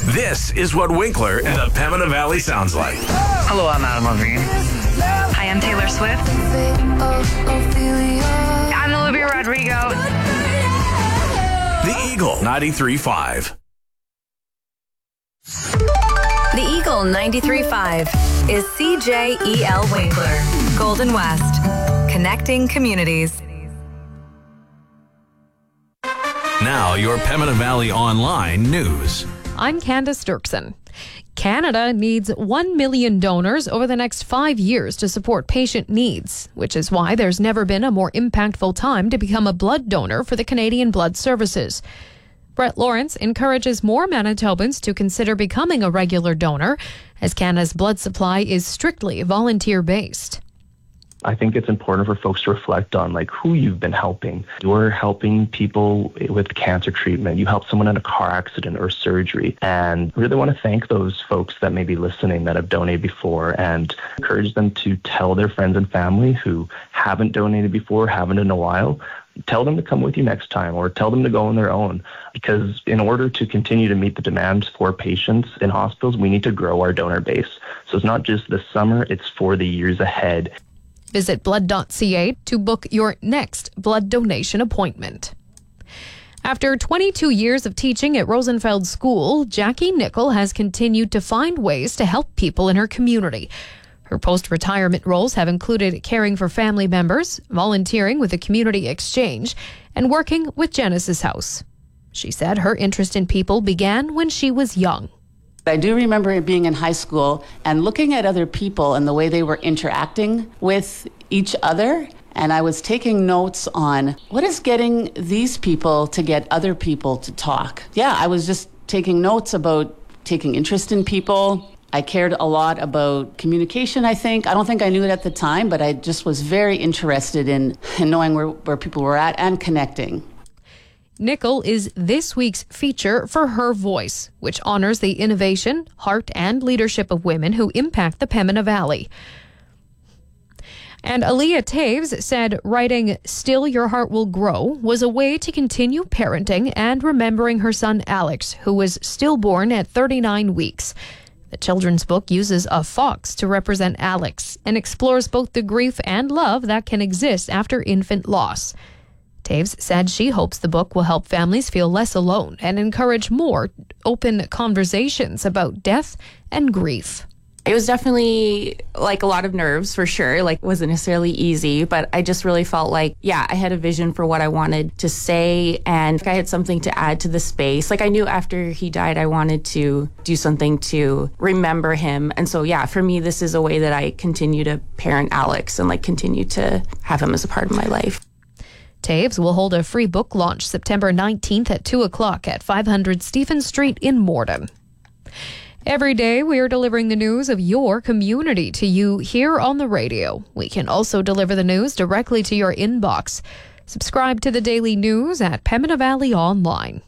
This is what Winkler and the Pembina Valley sounds like. Hello, I'm Adam Levine. Hi, I'm Taylor Swift. I'm Olivia Rodrigo. The Eagle 93.5. The Eagle 93.5 is CJEL Winkler, Golden West, connecting communities. Now, your Pembina Valley Online news. I'm Candace Dirksen. Canada needs 1 million donors over the next 5 years to support patient needs, which is why there's never been a more impactful time to become a blood donor for the Canadian Blood Services. Brett Lawrence encourages more Manitobans to consider becoming a regular donor, as Canada's blood supply is strictly volunteer-based. I think it's important for folks to reflect on who you've been helping. You're helping people with cancer treatment. You helped someone in a car accident or surgery. And really want to thank those folks that may be listening that have donated before and encourage them to tell their friends and family who haven't donated before, haven't in a while. Tell them to come with you next time or tell them to go on their own. Because in order to continue to meet the demands for patients in hospitals, we need to grow our donor base. So it's not just this summer, it's for the years ahead. Visit blood.ca to book your next blood donation appointment. After 22 years of teaching at Rosenfeld School, Jackie Nickel has continued to find ways to help people in her community. Her post-retirement roles have included caring for family members, volunteering with the Community Exchange, and working with Genesis House. She said her interest in people began when she was young. I do remember being in high school and looking at other people and the way they were interacting with each other. And I was taking notes on what is getting these people to get other people to talk. Yeah, I was just taking notes about taking interest in people. I cared a lot about communication, I think. I don't think I knew it at the time, but I just was very interested in knowing where people were at and connecting. Nickel is this week's feature for Her Voice, which honors the innovation, heart, and leadership of women who impact the Pembina Valley. And Aaliyah Taves said writing Still Your Heart Will Grow was a way to continue parenting and remembering her son Alex, who was stillborn at 39 weeks. The children's book uses a fox to represent Alex and explores both the grief and love that can exist after infant loss. Taves said she hopes the book will help families feel less alone and encourage more open conversations about death and grief. It was definitely a lot of nerves for sure. It wasn't necessarily easy, but I just really felt I had a vision for what I wanted to say and I had something to add to the space. I knew after he died, I wanted to do something to remember him. And so, for me, this is a way that I continue to parent Alex and continue to have him as a part of my life. Taves will hold a free book launch September 19th at 2 o'clock at 500 Stephen Street in Morden. Every day, we are delivering the news of your community to you here on the radio. We can also deliver the news directly to your inbox. Subscribe to the daily news at Pembina Valley Online.